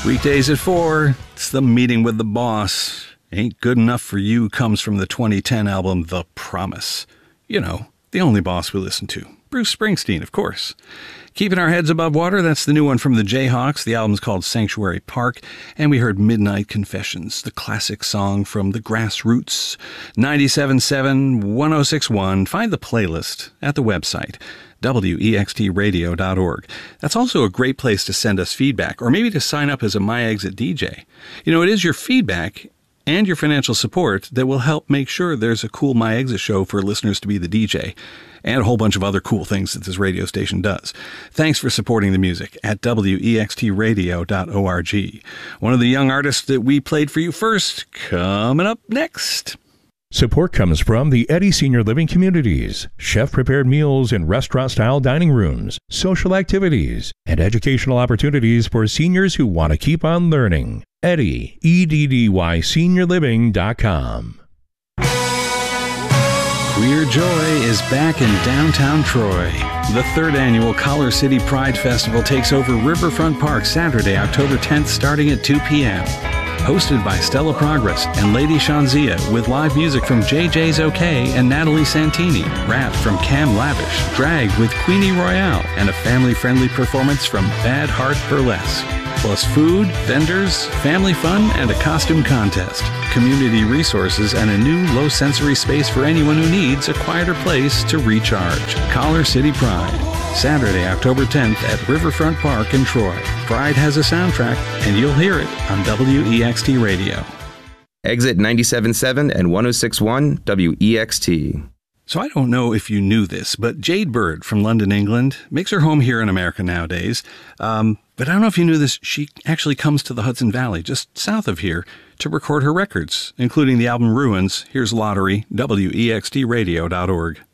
Weekdays at 4, it's The Meeting with the Boss. Ain't Good Enough for You comes from the 2010 album The Promise. You know, the only boss we listen to. Bruce Springsteen, of course. Keeping Our Heads Above Water, that's the new one from the Jayhawks. The album's called Sanctuary Park. And we heard Midnight Confessions, the classic song from the Grassroots. 97.7, 106.1. Find the playlist at the website, wextradio.org. That's also a great place to send us feedback, or maybe to sign up as a My Exit DJ. You know, it is your feedback and your financial support that will help make sure there's a cool My Exit show for listeners to be the DJ, and a whole bunch of other cool things that this radio station does. Thanks for supporting the music at wextradio.org. One of the young artists that we played for you first, coming up next. Support comes from the Eddy Senior Living Communities, chef-prepared meals in restaurant-style dining rooms, social activities, and educational opportunities for seniors who want to keep on learning. Eddy, EDDY, seniorliving.com. Queer Joy is back in downtown Troy. The third annual Collar City Pride Festival takes over Riverfront Park Saturday, October 10th, starting at 2 p.m. Hosted by Stella Progress and Lady Shanzia, with live music from JJ's OK and Natalie Santini, rap from Cam Lavish, drag with Queenie Royale, and a family-friendly performance from Bad Heart Burlesque. Plus food, vendors, family fun, and a costume contest. Community resources and a new low-sensory space for anyone who needs a quieter place to recharge. Collar City Pride, Saturday, October 10th at Riverfront Park in Troy. Pride has a soundtrack, and you'll hear it on WEXT Radio. Exit 97.7 and 106.1 WEXT. So I don't know if you knew this, but Jade Bird from London, England, makes her home here in America nowadays. But I don't know if you knew this, she actually comes to the Hudson Valley, just south of here, to record her records, including the album Ruins. Here's Lottery, WEXTradio.org.